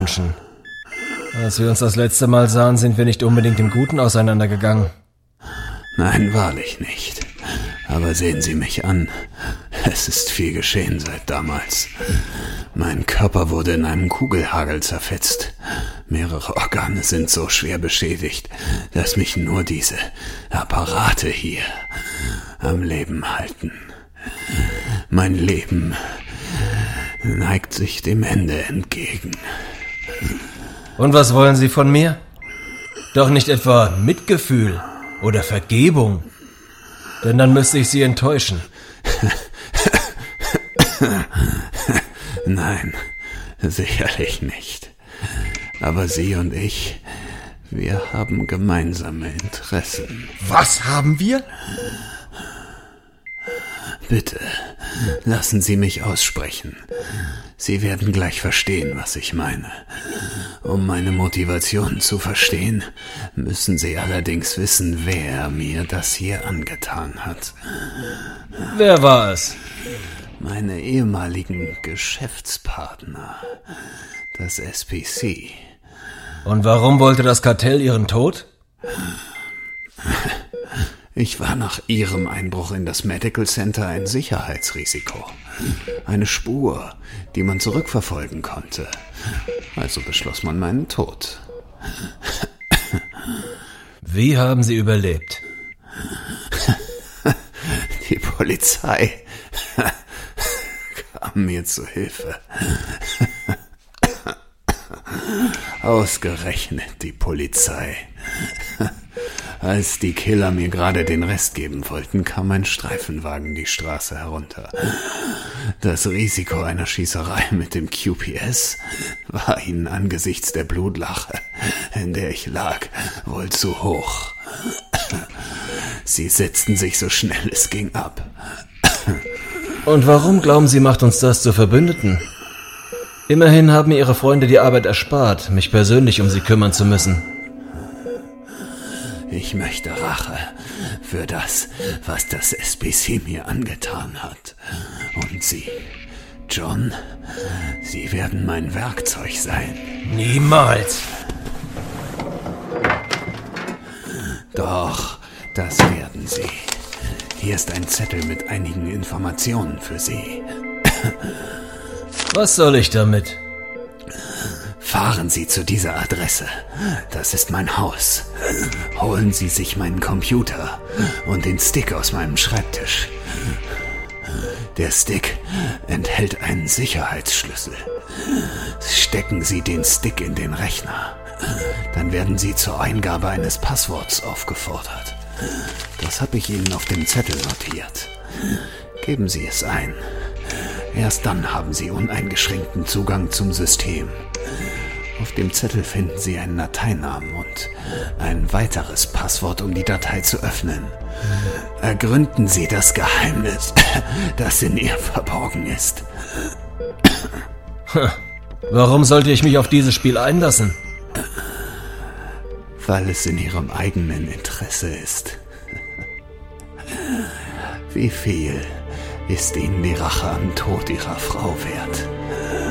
wünschen. Als wir uns das letzte Mal sahen, sind wir nicht unbedingt im Guten auseinandergegangen. Nein, wahrlich nicht. Aber sehen Sie mich an. Es ist viel geschehen seit damals. Mein Körper wurde in einem Kugelhagel zerfetzt. Mehrere Organe sind so schwer beschädigt, dass mich nur diese Apparate hier am Leben halten. Mein Leben neigt sich dem Ende entgegen. Und was wollen Sie von mir? Doch nicht etwa Mitgefühl oder Vergebung? Denn dann müsste ich Sie enttäuschen. Nein, sicherlich nicht. Aber Sie und ich, wir haben gemeinsame Interessen. Was haben wir? Bitte, lassen Sie mich aussprechen. Sie werden gleich verstehen, was ich meine. Um meine Motivation zu verstehen, müssen Sie allerdings wissen, wer mir das hier angetan hat. Wer war es? Meine ehemaligen Geschäftspartner, das SPC. Und warum wollte das Kartell Ihren Tod? Ich war nach Ihrem Einbruch in das Medical Center ein Sicherheitsrisiko. Eine Spur, die man zurückverfolgen konnte. Also beschloss man meinen Tod. Wie haben Sie überlebt? Die Polizei kam mir zu Hilfe. Ausgerechnet die Polizei. Als die Killer mir gerade den Rest geben wollten, kam ein Streifenwagen die Straße herunter. Das Risiko einer Schießerei mit dem QPS war ihnen angesichts der Blutlache, in der ich lag, wohl zu hoch. Sie setzten sich so schnell es ging ab. Und warum glauben Sie, macht uns das zu Verbündeten? Immerhin haben mir Ihre Freunde die Arbeit erspart, mich persönlich um Sie kümmern zu müssen. Ich möchte Rache für das, was das SPC mir angetan hat. Und Sie, John, Sie werden mein Werkzeug sein. Niemals! Doch, das werden Sie. Hier ist ein Zettel mit einigen Informationen für Sie. Was soll ich damit? Fahren Sie zu dieser Adresse. Das ist mein Haus. Holen Sie sich meinen Computer und den Stick aus meinem Schreibtisch. Der Stick enthält einen Sicherheitsschlüssel. Stecken Sie den Stick in den Rechner. Dann werden Sie zur Eingabe eines Passworts aufgefordert. Das habe ich Ihnen auf dem Zettel notiert. Geben Sie es ein. Erst dann haben Sie uneingeschränkten Zugang zum System. Auf dem Zettel finden Sie einen Dateinamen und ein weiteres Passwort, um die Datei zu öffnen. Ergründen Sie das Geheimnis, das in ihr verborgen ist. Warum sollte ich mich auf dieses Spiel einlassen? Weil es in Ihrem eigenen Interesse ist. Wie viel ist Ihnen die Rache am Tod Ihrer Frau wert?